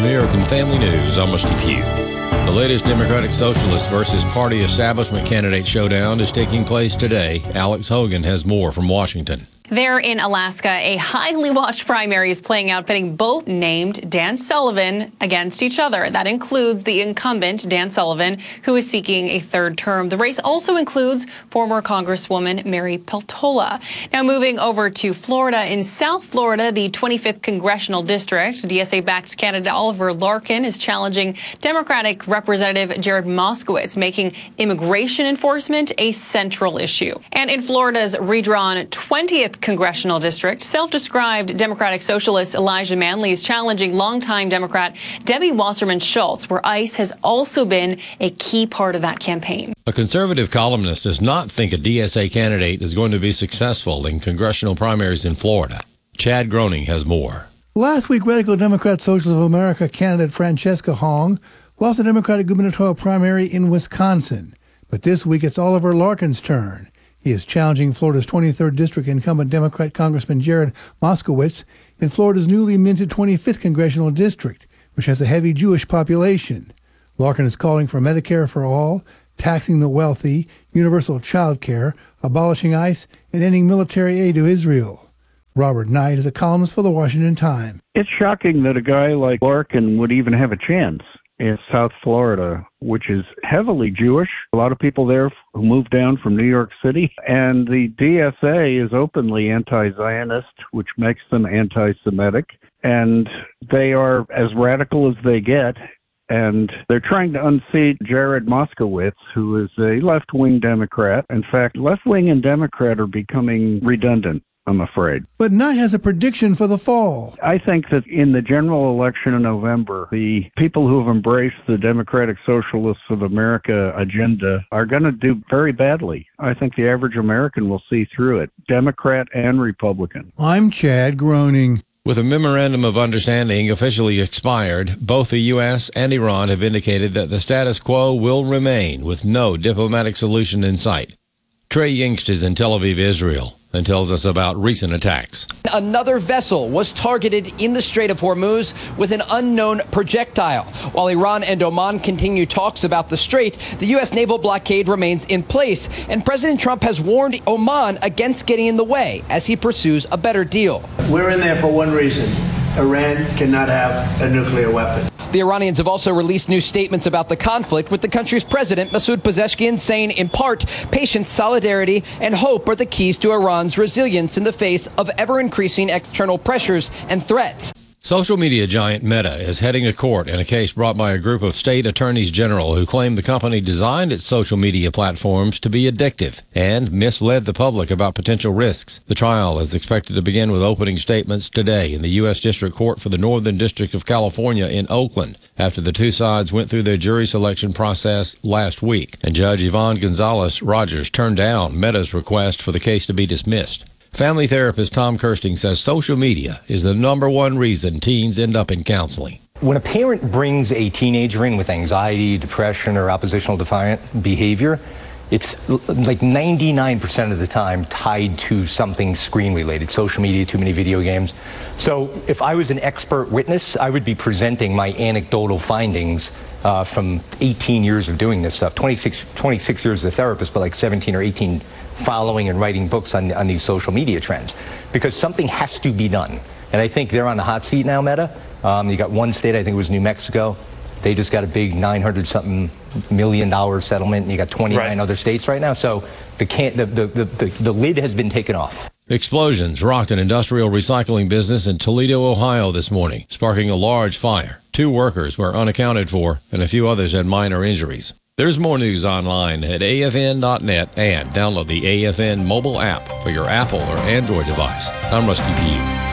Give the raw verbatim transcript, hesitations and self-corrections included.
American Family News. I'm Rusty Pugh. The latest Democratic Socialist versus Party Establishment candidate showdown is taking place today. Alex Hogan has more from Washington. There in Alaska, a highly watched primary is playing out, pitting both named Dan Sullivan against each other. That includes the incumbent, Dan Sullivan, who is seeking a third term. The race also includes former Congresswoman Mary Peltola. Now moving over to Florida. In South Florida, the twenty-fifth Congressional District, D S A-backed candidate Oliver Larkin is challenging Democratic Representative Jared Moskowitz, making immigration enforcement a central issue. And in Florida's redrawn twentieth Congressional District, self-described Democratic Socialist Elijah Manley is challenging longtime Democrat Debbie Wasserman Schultz, where ICE has also been a key part of that campaign. A conservative columnist does not think a D S A candidate is going to be successful in congressional primaries in Florida. Chad Groening has more. Last week, Radical Democrat Socialists of America candidate Francesca Hong lost the Democratic gubernatorial primary in Wisconsin. But this week, it's Oliver Larkin's turn. He is challenging Florida's twenty-third District incumbent Democrat Congressman Jared Moskowitz in Florida's newly minted twenty-fifth Congressional District, which has a heavy Jewish population. Larkin is calling for Medicare for all, taxing the wealthy, universal child care, abolishing ICE, and ending military aid to Israel. Robert Knight is a columnist for the Washington Times. It's shocking that a guy like Larkin would even have a chance in South Florida, which is heavily Jewish. A lot of people there who moved down from New York City. And the D S A is openly anti-Zionist, which makes them anti-Semitic. And they are as radical as they get. And they're trying to unseat Jared Moskowitz, who is a left-wing Democrat. In fact, left-wing and Democrat are becoming redundant, I'm afraid. But Knight has a prediction for the fall. I think that in the general election in November, the people who have embraced the Democratic Socialists of America agenda are going to do very badly. I think the average American will see through it, Democrat and Republican. I'm Chad Groening. With a memorandum of understanding officially expired, both the U S and Iran have indicated that the status quo will remain with no diplomatic solution in sight. Trey Yingst is in Tel Aviv, Israel, and tells us about recent attacks. Another vessel was targeted in the Strait of Hormuz with an unknown projectile. While Iran and Oman continue talks about the strait, the U S naval blockade remains in place, and President Trump has warned Oman against getting in the way as he pursues a better deal. We're in there for one reason. Iran cannot have a nuclear weapon. The Iranians have also released new statements about the conflict, with the country's president, Masoud Pezeshkian, saying, in part, patience, solidarity, and hope are the keys to Iran's resilience in the face of ever-increasing external pressures and threats. Social media giant Meta is heading to court in a case brought by a group of state attorneys general who claim the company designed its social media platforms to be addictive and misled the public about potential risks. The trial is expected to begin with opening statements today in the U S District Court for the Northern District of California in Oakland, after the two sides went through their jury selection process last week, and Judge Yvonne Gonzalez Rogers turned down Meta's request for the case to be dismissed. Family therapist Tom Kirsting says social media is the number one reason teens end up in counseling. When a parent brings a teenager in with anxiety, depression, or oppositional defiant behavior, it's like ninety-nine percent of the time tied to something screen-related, social media, too many video games. So if I was an expert witness, I would be presenting my anecdotal findings uh, from eighteen years of doing this stuff, twenty-six, twenty-six years as a therapist, but like seventeen or eighteen following and writing books on, on these social media trends, because something has to be done. And I think they're on the hot seat now, Meta. Um, you got one state, I think it was New Mexico. They just got a big nine hundred something million dollar settlement, and you got twenty-nine right. other states right now. So the, can, the, the, the, the, the lid has been taken off. Explosions rocked an industrial recycling business in Toledo, Ohio this morning, sparking a large fire. Two workers were unaccounted for, and a few others had minor injuries. There's more news online at A F N dot net and download the A F N mobile app for your Apple or Android device. I'm Rusty Pugh.